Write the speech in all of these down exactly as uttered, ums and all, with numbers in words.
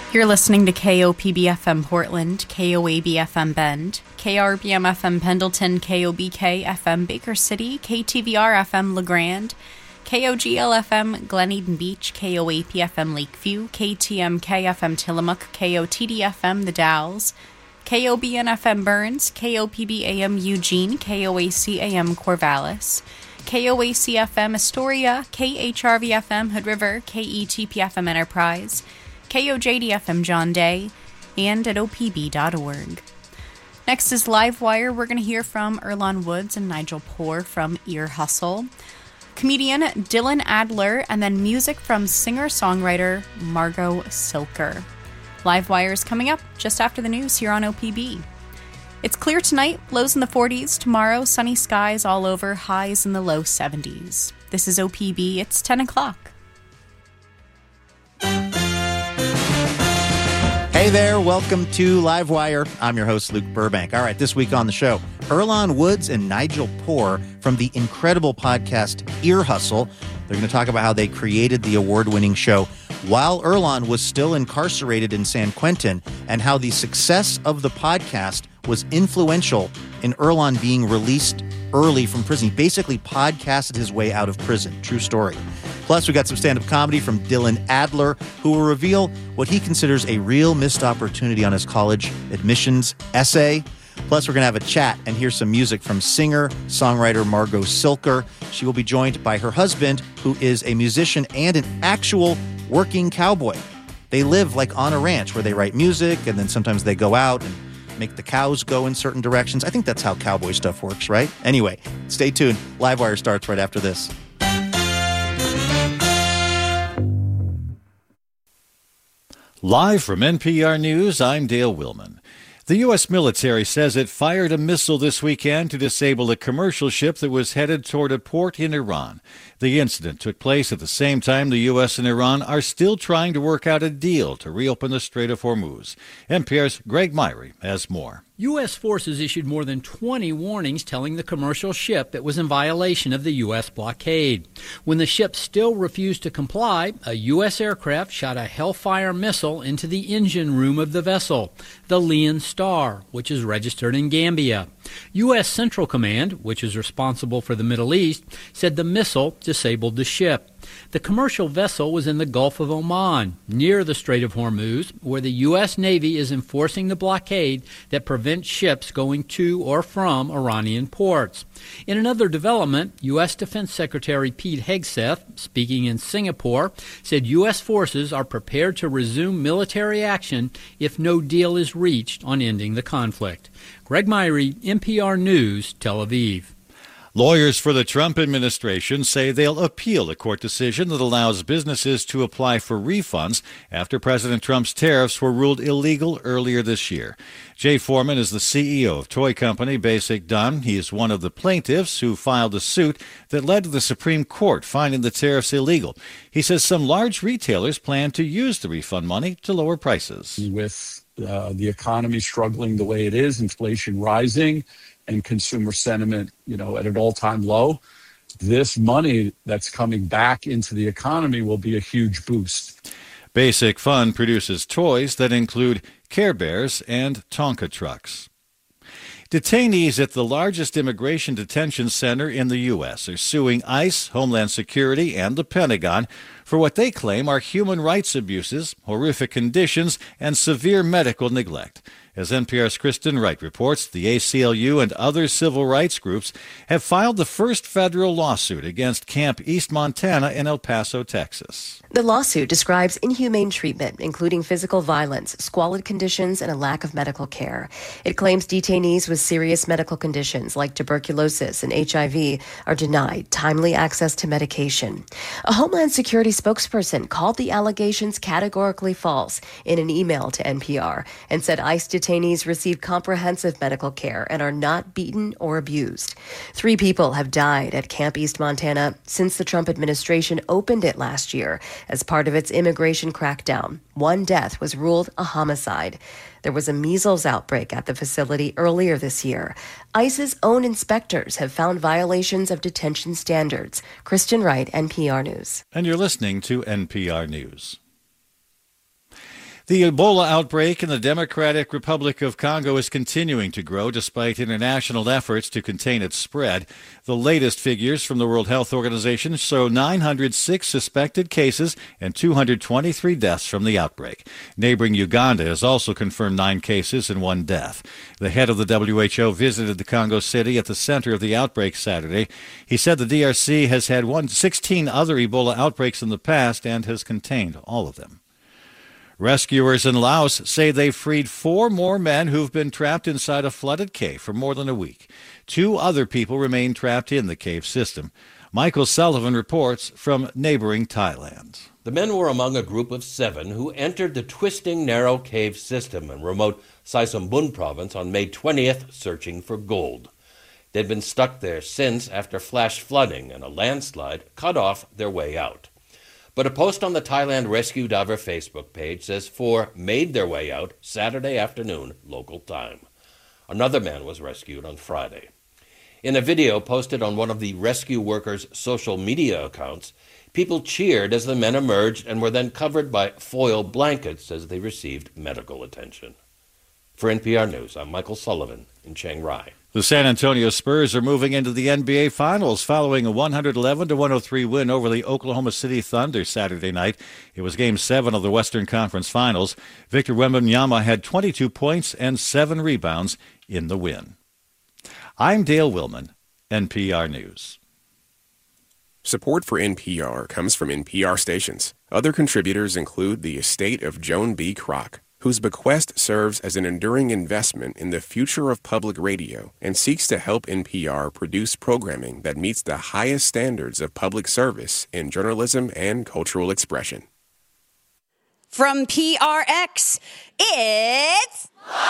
You're listening to K O P B F M Portland, K O A B F M Bend, K R B M F M Pendleton, K O B K F M Baker City, K T V R F M LeGrand, K O G L F M Glen Eden Beach, K O A P F M Lakeview, K T M K F M Tillamook, K O T D F M The Dalles, K O B N F M Burns, K O P B A M Eugene, K O A C A M Corvallis, K O A C F M Astoria, K H R V F M Hood River, K E T P F M Enterprise, K O J D F M John Day, and at O P B dot org. Next is Livewire. We're going to hear from Earlonne Woods and Nigel Poor from Ear Hustle, comedian Dylan Adler, and then music from singer-songwriter Margot Silker. Livewire is coming up just after the news here on O P B. It's clear tonight, lows in the forties. Tomorrow, sunny skies all over, highs in the low seventies. This is O P B. It's ten o'clock. Hey there, welcome to Livewire. I'm your host, Luke Burbank. All right, this week on the show, Earlonne Woods and Nigel Poor from the incredible podcast Ear Hustle. They're going to talk about how they created the award-winning show while Earlonne was still incarcerated in San Quentin and how the success of the podcast was influential in Earlonne being released early from prison. He basically podcasted his way out of prison. True story. Plus, we got some stand-up comedy from Dylan Adler, who will reveal what he considers a real missed opportunity on his college admissions essay. Plus, we're going to have a chat and hear some music from singer-songwriter Margot Silker. She will be joined by her husband, who is a musician and an actual working cowboy. They live like on a ranch where they write music, and then sometimes they go out and make the cows go in certain directions. I think that's how cowboy stuff works, right? Anyway, stay tuned. Livewire starts right after this. Live from N P R News, I'm Dale Willman. The U S military says it fired a missile this weekend to disable a commercial ship that was headed toward a port in Iran. The incident took place at the same time the U S and Iran are still trying to work out a deal to reopen the Strait of Hormuz. N P R's Greg Myrie has more. U S forces issued more than twenty warnings telling the commercial ship it was in violation of the U S blockade. When the ship still refused to comply, a U S aircraft shot a Hellfire missile into the engine room of the vessel, the Lion Star, which is registered in Gambia. U S Central Command, which is responsible for the Middle East, said the missile disabled the ship. The commercial vessel was in the Gulf of Oman, near the Strait of Hormuz, where the U S Navy is enforcing the blockade that prevents ships going to or from Iranian ports. In another development, U S Defense Secretary Pete Hegseth, speaking in Singapore, said U S forces are prepared to resume military action if no deal is reached on ending the conflict. Greg Myrie, N P R News, Tel Aviv. Lawyers for the Trump administration say they'll appeal a court decision that allows businesses to apply for refunds after President Trump's tariffs were ruled illegal earlier this year. Jay Foreman is the C E O of toy company Basic Done. He is one of the plaintiffs who filed a suit that led to the Supreme Court finding the tariffs illegal. He says some large retailers plan to use the refund money to lower prices. With uh, the economy struggling the way it is, inflation rising, and consumer sentiment, you know, at an all-time low, this money that's coming back into the economy will be a huge boost. Basic Fun produces toys that include Care Bears and Tonka trucks. Detainees at the largest immigration detention center in the U S are suing ICE, Homeland Security, and the Pentagon for what they claim are human rights abuses, horrific conditions, and severe medical neglect. As N P R's Kristen Wright reports, the A C L U and other civil rights groups have filed the first federal lawsuit against Camp East Montana in El Paso, Texas. The lawsuit describes inhumane treatment, including physical violence, squalid conditions, and a lack of medical care. It claims detainees with serious medical conditions like tuberculosis and H I V are denied timely access to medication. A Homeland Security spokesperson called the allegations categorically false in an email to N P R and said ICE detainees receive comprehensive medical care and are not beaten or abused. Three people have died at Camp East Montana since the Trump administration opened it last year as part of its immigration crackdown. One death was ruled a homicide. There was a measles outbreak at the facility earlier this year. ICE's own inspectors have found violations of detention standards. Kristen Wright, N P R News. And you're listening to N P R News. The Ebola outbreak in the Democratic Republic of Congo is continuing to grow despite international efforts to contain its spread. The latest figures from the World Health Organization show nine hundred six suspected cases and two hundred twenty-three deaths from the outbreak. Neighboring Uganda has also confirmed nine cases and one death. The head of the W H O visited the Congo city at the center of the outbreak Saturday. He said the D R C has had one, sixteen other Ebola outbreaks in the past and has contained all of them. Rescuers in Laos say they've freed four more men who've been trapped inside a flooded cave for more than a week. Two other people remain trapped in the cave system. Michael Sullivan reports from neighboring Thailand. The men were among a group of seven who entered the twisting, narrow cave system in remote Saisumbun province on May twentieth, searching for gold. They'd been stuck there since after flash flooding and a landslide cut off their way out. But a post on the Thailand Rescue Diver Facebook page says four made their way out Saturday afternoon, local time. Another man was rescued on Friday. In a video posted on one of the rescue workers' social media accounts, people cheered as the men emerged and were then covered by foil blankets as they received medical attention. For N P R News, I'm Michael Sullivan in Chiang Rai. The San Antonio Spurs are moving into the N B A Finals following a one eleven to one oh three win over the Oklahoma City Thunder Saturday night. It was Game seven of the Western Conference Finals. Victor Wembanyama had twenty-two points and seven rebounds in the win. I'm Dale Willman, N P R News. Support for N P R comes from N P R stations. Other contributors include the estate of Joan B. Kroc, whose bequest serves as an enduring investment in the future of public radio and seeks to help N P R produce programming that meets the highest standards of public service in journalism and cultural expression. From P R X, it's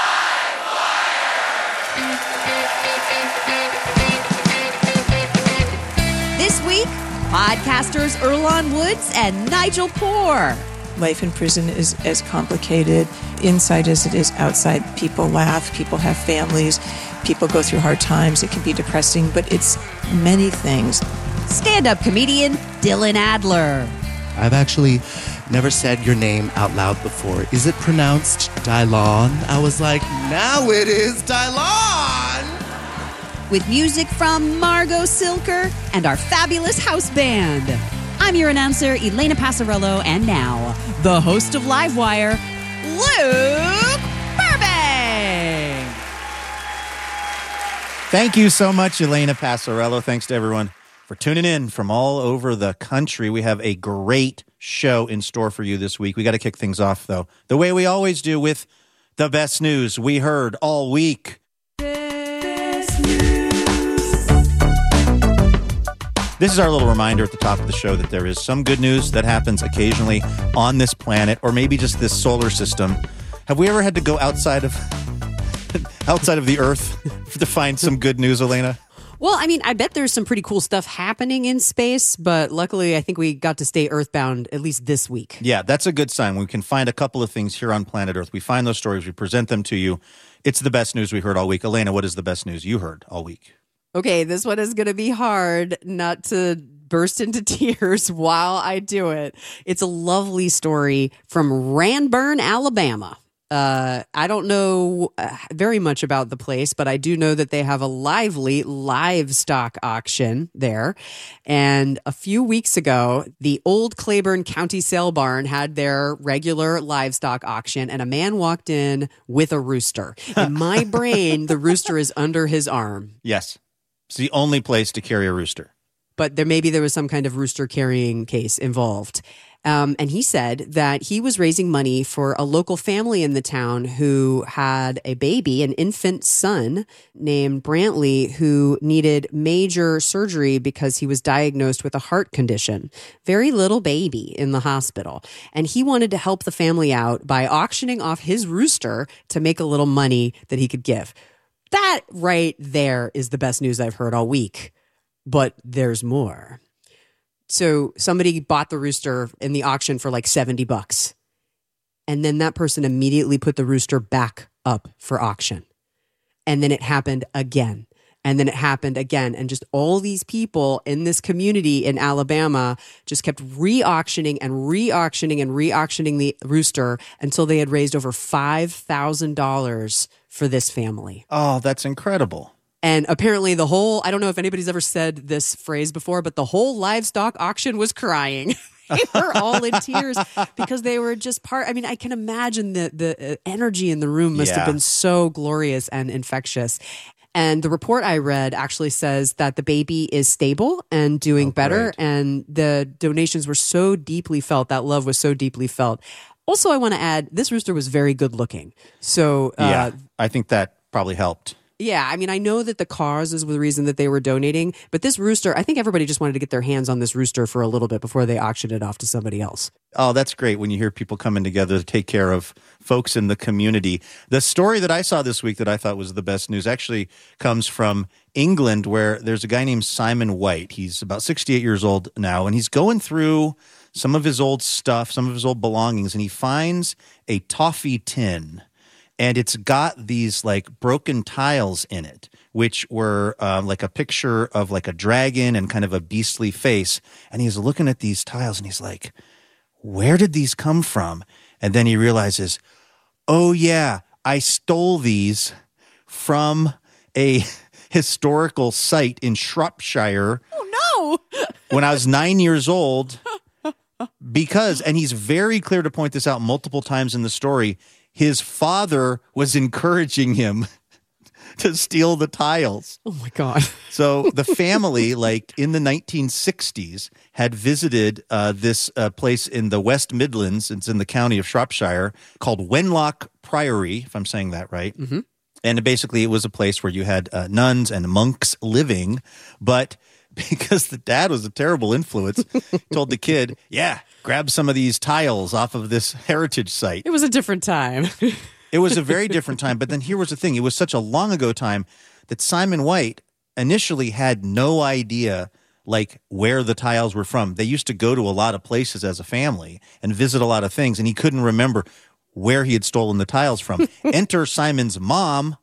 This week, podcasters Earlonne Woods and Nigel Poor. Life in prison is as complicated inside as it is outside. People laugh, people have families, people go through hard times. It can be depressing, but it's many things. Stand-up comedian Dylan Adler. I've actually never said your name out loud before. Is it pronounced Dylon? I was like, now it is Dylon! With music from Margot Silker and our fabulous house band. I'm your announcer, Elena Passarello, and now, the host of Livewire, Luke Burbank! Thank you so much, Elena Passarello. Thanks to everyone for tuning in from all over the country. We have a great show in store for you this week. We got to kick things off, though, the way we always do, with the best news we heard all week. This is our little reminder at the top of the show that there is some good news that happens occasionally on this planet, or maybe just this solar system. Have we ever had to go outside of outside of the Earth to find some good news, Elena? Well, I mean, I bet there's some pretty cool stuff happening in space, but luckily I think we got to stay earthbound at least this week. Yeah, that's a good sign. We can find a couple of things here on planet Earth. We find those stories, we present them to you. It's the best news we heard all week. Elena, what is the best news you heard all week? Okay, this one is going to be hard not to burst into tears while I do it. It's a lovely story from Ranburn, Alabama. Uh, I don't know uh, very much about the place, but I do know that they have a lively livestock auction there. And a few weeks ago, the old Claiborne County Sale Barn had their regular livestock auction, and a man walked in with a rooster. In my brain, the rooster is under his arm. Yes. It's the only place to carry a rooster. But there maybe there was some kind of rooster carrying case involved. Um, and he said that he was raising money for a local family in the town who had a baby, an infant son named Brantley, who needed major surgery because he was diagnosed with a heart condition. Very little baby in the hospital. And he wanted to help the family out by auctioning off his rooster to make a little money that he could give. That right there is the best news I've heard all week. But there's more. So somebody bought the rooster in the auction for like seventy bucks. And then that person immediately put the rooster back up for auction. And then it happened again And then it happened again. And just all these people in this community in Alabama just kept re-auctioning and re-auctioning and re-auctioning the rooster until they had raised over five thousand dollars for this family. Oh, that's incredible. And apparently the whole, I don't know if anybody's ever said this phrase before, but the whole livestock auction was crying. They were all in tears because they were just part. I mean, I can imagine the, the energy in the room must Yeah. have been so glorious and infectious. And the report I read actually says that the baby is stable and doing Oh, better. great. And the donations were so deeply felt. That love was so deeply felt. Also, I want to add, this rooster was very good looking. So, uh, Yeah, I think that probably helped. yeah, I mean, I know that the cause is the reason that they were donating, but this rooster, I think everybody just wanted to get their hands on this rooster for a little bit before they auctioned it off to somebody else. Oh, that's great when you hear people coming together to take care of folks in the community. The story that I saw this week that I thought was the best news actually comes from England, where there's a guy named Simon White. He's about sixty-eight years old now, and he's going through some of his old stuff, some of his old belongings, and he finds a toffee tin. And it's got these like broken tiles in it, which were uh, like a picture of like a dragon and kind of a beastly face. And he's looking at these tiles and he's like, where did these come from? And then he realizes, oh yeah, I stole these from a historical site in Shropshire. Oh no! When I was nine years old. Because, and he's very clear to point this out multiple times in the story, his father was encouraging him to steal the tiles. Oh my God. So the family, like in the nineteen sixties, had visited uh, this uh, place in the West Midlands. It's in the county of Shropshire called Wenlock Priory, if I'm saying that right. Mm-hmm. And basically it was a place where you had uh, nuns and monks living, but because the dad was a terrible influence, told the kid, yeah, grab some of these tiles off of this heritage site. It was a different time. It was a very different time. But then here was the thing. It was such a long ago time that Simon White initially had no idea like where the tiles were from. They used to go to a lot of places as a family and visit a lot of things, and he couldn't remember where he had stolen the tiles from. Enter Simon's mom,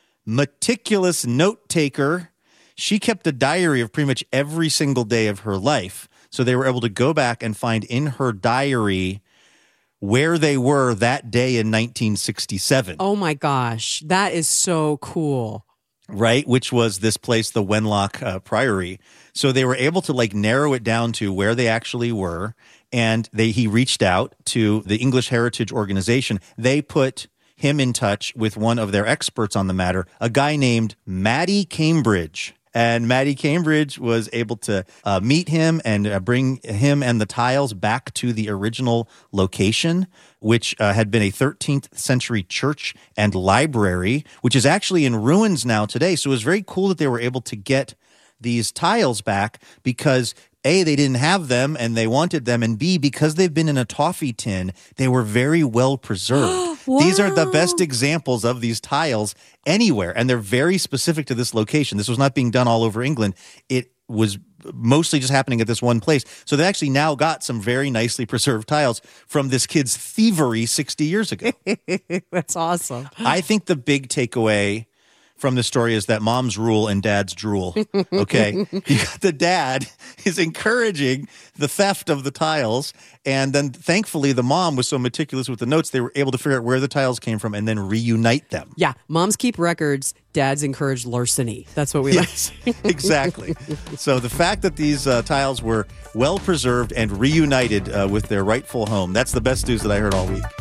meticulous note taker. She kept a diary of pretty much every single day of her life. So they were able to go back and find in her diary where they were that day in nineteen sixty-seven. Oh my gosh. That is so cool. Right? Which was this place, the Wenlock uh, Priory. So they were able to like narrow it down to where they actually were. And they he reached out to the English Heritage Organization. They put him in touch with one of their experts on the matter, a guy named Matty Cambridge. And Matty Cambridge was able to uh, meet him and uh, bring him and the tiles back to the original location, which uh, had been a thirteenth century church and library, which is actually in ruins now today. So it was very cool that they were able to get these tiles back because A, they didn't have them and they wanted them, and B, because they've been in a toffee tin, they were very well preserved. These are the best examples of these tiles anywhere, and they're very specific to this location. This was not being done all over England. It was mostly just happening at this one place. So they actually now got some very nicely preserved tiles from this kid's thievery sixty years ago. That's awesome. I think the big takeaway from the story is that mom's rule and dad's drool. Okay. You got the dad is encouraging the theft of the tiles. And then thankfully the mom was so meticulous with the notes, they were able to figure out where the tiles came from and then reunite them. Yeah. Moms keep records. Dads encourage larceny. That's what we Yes, exactly. So the fact that these uh, tiles were well preserved and reunited uh, with their rightful home, that's the best news that I heard all week.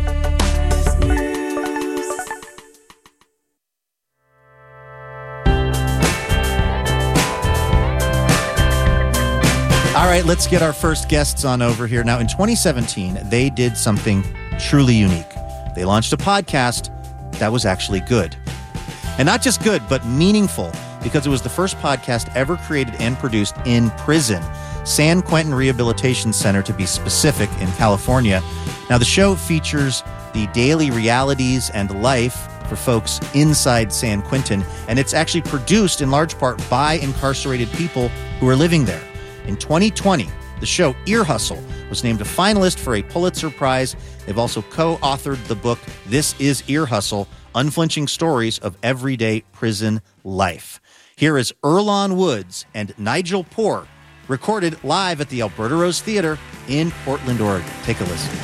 All right, let's get our first guests on over here. Now, in twenty seventeen, they did something truly unique. They launched a podcast that was actually good. And not just good, but meaningful, because it was the first podcast ever created and produced in prison. San Quentin Rehabilitation Center, to be specific, in California. Now, the show features the daily realities and life for folks inside San Quentin, and it's actually produced in large part by incarcerated people who are living there. In twenty twenty, the show Ear Hustle was named a finalist for a Pulitzer Prize. They've also co-authored the book This Is Ear Hustle, Unflinching Stories of Everyday Prison Life. Here is Earlonne Woods and Nigel Poor, recorded live at the Alberta Rose Theater in Portland, Oregon. Take a listen.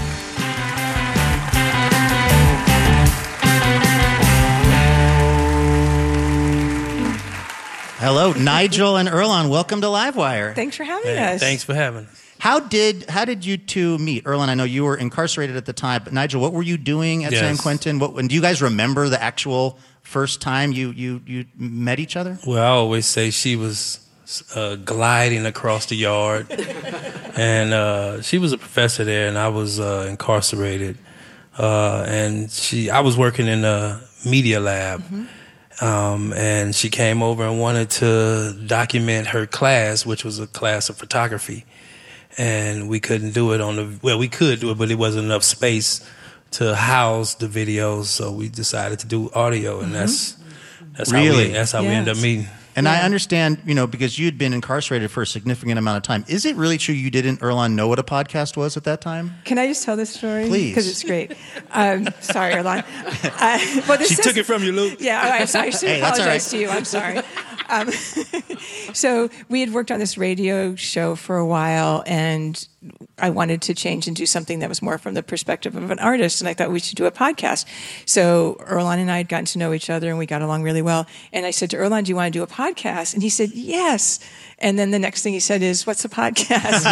Hello, Nigel and Earlonne. Welcome to Livewire. Thanks for having Hey, us. thanks for having us. How did how did you two meet? Earlonne, I know you were incarcerated at the time, but Nigel, what were you doing at Yes. San Quentin? What, and do you guys remember the actual first time you you you met each other? Well, I always say she was uh, gliding across the yard, and uh, she was a professor there, and I was uh, incarcerated. Uh, and she, I was working in a media lab, mm-hmm. um, and she came over and wanted to document her class, which was a class of photography. And we couldn't do it on the, well, we could do it, but it wasn't enough space to house the videos, so we decided to do audio, and mm-hmm. that's that's really? how we that's how yes. we ended up meeting. And yeah. I understand, you know, because you'd been incarcerated for a significant amount of time. Is it really true you didn't, Earlonne, know what a podcast was at that time? Can I just tell this story? Please. Because it's great. Um, sorry, Earlonne. Uh, well, this she is, took it from you, Luke. Yeah, all right, so I should hey, apologize right. to you. I'm sorry. Um, so we had worked on this radio show for a while, and I wanted to change and do something that was more from the perspective of an artist, and I thought we should do a podcast. So Earlonne and I had gotten to know each other, and we got along really well. And I said to Earlonne, do you want to do a podcast? And he said, yes. And then the next thing he said is, what's a podcast?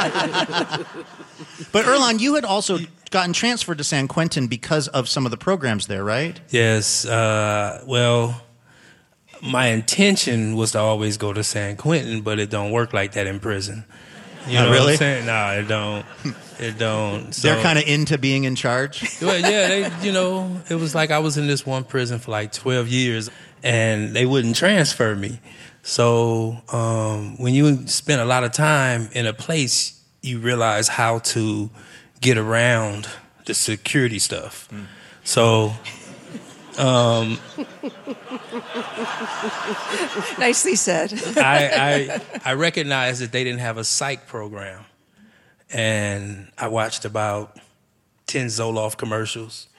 But Earlonne, you had also gotten transferred to San Quentin because of some of the programs there, right? Yes. Uh, well, my intention was to always go to San Quentin, but it don't work like that in prison. You oh, know really? what I'm saying? No, it don't. It don't. So, they're kind of into being in charge? Well, yeah, they, you know, it was like I was in this one prison for like twelve years, and they wouldn't transfer me. So um, when you spend a lot of time in a place, you realize how to get around the security stuff. Mm. So... Um, Nicely said. I, I I recognized that they didn't have a psych program, and I watched about ten Zoloft commercials.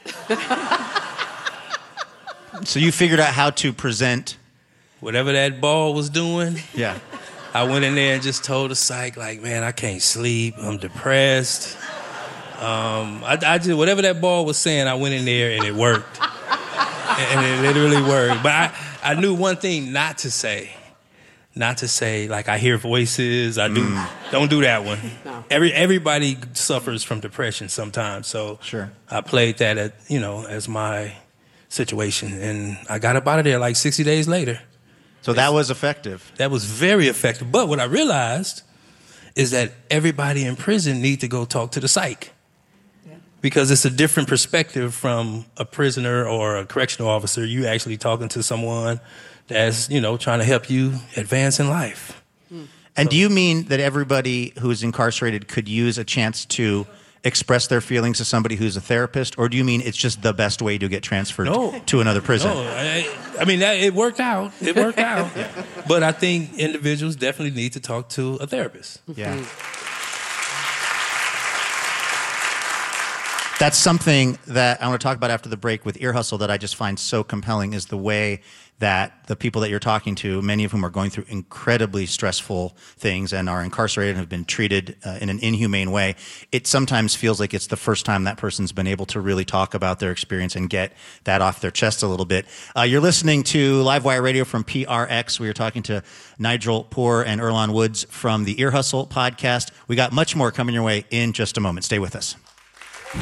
So you figured out how to present whatever that ball was doing. Yeah. I went in there and just told the psych, like, man, I can't sleep. I'm depressed. Um, I, I just whatever that ball was saying, I went in there and it worked. And it literally worked. But I, I knew one thing not to say. Not to say, like, I hear voices. I do. Mm. Don't do that one. No. Every Everybody suffers from depression sometimes. So sure. I played that, at, you know, as my situation. And I got up out of there like sixty days later. So that was effective. That was very effective. But what I realized is that everybody in prison need to go talk to the psych. Because it's a different perspective from a prisoner or a correctional officer. You actually talking to someone that's, you know, trying to help you advance in life. And so, do you mean that everybody who's incarcerated could use a chance to express their feelings to somebody who's a therapist? Or do you mean it's just the best way to get transferred no, to another prison? No, I, I mean, that, it worked out. It worked out. Yeah. But I think individuals definitely need to talk to a therapist. Yeah. That's something that I want to talk about after the break with Ear Hustle that I just find so compelling is the way that the people that you're talking to, many of whom are going through incredibly stressful things and are incarcerated and have been treated uh, in an inhumane way, it sometimes feels like it's the first time that person's been able to really talk about their experience and get that off their chest a little bit. Uh, you're listening to Livewire Radio from P R X. We are talking to Nigel Poor and Earlonne Woods from the Ear Hustle podcast. We got much more coming your way in just a moment. Stay with us.